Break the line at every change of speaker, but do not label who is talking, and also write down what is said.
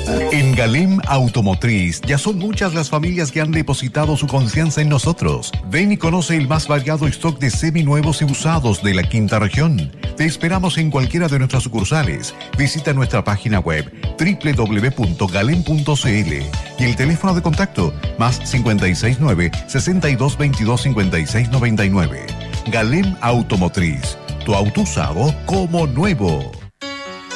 En Galem Automotriz ya son muchas las familias que han depositado su confianza en nosotros. Ven y conoce el más variado stock de seminuevos y usados de la quinta región. Te esperamos en cualquiera de nuestras sucursales. Visita nuestra página web www.galem.cl y el teléfono de contacto más 569 62 22 56 99. Galem Automotriz, tu auto usado como nuevo.